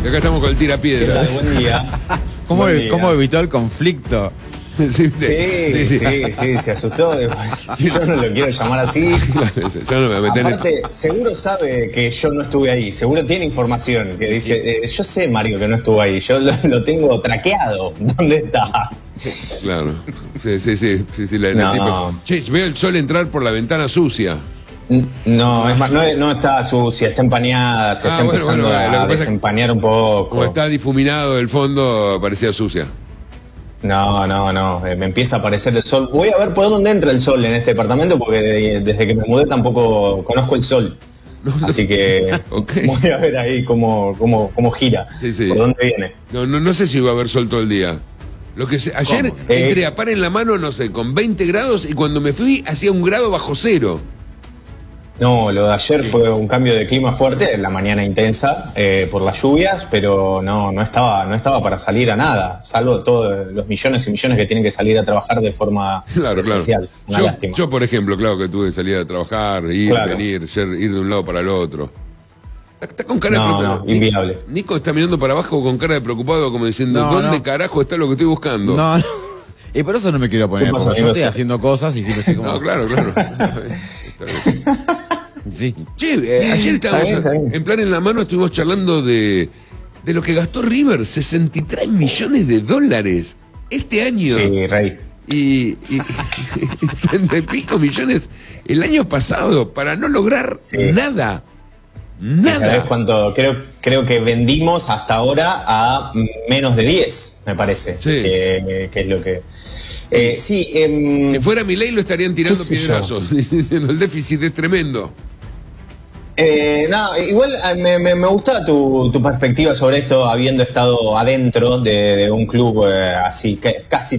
Y acá estamos con el tirapiedra. Buen día. ¿Cómo evitó el conflicto? Sí, se asustó. Yo no lo quiero llamar así. Yo no me voy a meter. Aparte, seguro sabe que yo no estuve ahí. Seguro tiene información que dice, yo sé, Mario, que no estuvo ahí. Yo lo tengo traqueado. ¿Dónde está? Claro. Sí. No. Che, veo el sol entrar por la ventana sucia. No, es más, no está sucia, está empañada, se está empezando a desempañar un poco. Como está difuminado el fondo, parecía sucia. No, me empieza a aparecer el sol. Voy a ver por dónde entra el sol en este departamento, porque desde que me mudé tampoco conozco el sol. Así que Okay. Voy a ver ahí cómo gira, por dónde viene. No sé si va a haber sol todo el día. Ayer entré a par en la mano, no sé, con 20 grados, y cuando me fui hacía 1 grado bajo cero. No, lo de ayer fue un cambio de clima fuerte, la mañana intensa por las lluvias, pero no estaba para salir a nada, salvo todos los millones y millones que tienen que salir a trabajar de forma esencial. Una lástima. Yo, por ejemplo, claro que tuve que salir a trabajar, venir, ir de un lado para el otro. Está con cara de preocupado. No, inviable. Nico está mirando para abajo con cara de preocupado, como diciendo, ¿dónde carajo está lo que estoy buscando? No. Y por eso no me quiero poner, porque yo estoy haciendo cosas y siempre estoy como... No, claro. Sí. Che, ayer estábamos en plan en la mano, estuvimos charlando de lo que gastó River, 63 millones de dólares este año. Sí, Rey. Y 30 y pico millones el año pasado para no lograr nada. ¿Sabés cuánto? Creo que vendimos hasta ahora a menos de 10, me parece. Sí. Que es lo que... si fuera Milei lo estarían tirando piedrazos, diciendo el déficit es tremendo. Igual me gusta tu perspectiva sobre esto, habiendo estado adentro de un club así, casi